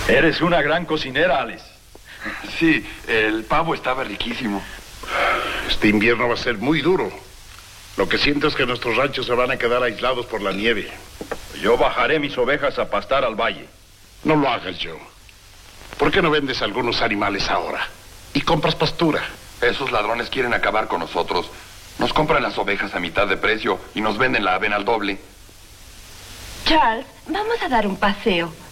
Eres una gran cocinera, Alice. Sí, el pavo estaba riquísimo. Este invierno va a ser muy duro. Lo que siento es que nuestros ranchos se van a quedar aislados por la nieve. Yo bajaré mis ovejas a pastar al valle. No lo hagas, Joe. ¿Por qué no vendes algunos animales ahora? Y compras pastura. Esos ladrones quieren acabar con nosotros. Nos compran las ovejas a mitad de precio y nos venden la avena al doble. Charles, vamos a dar un paseo.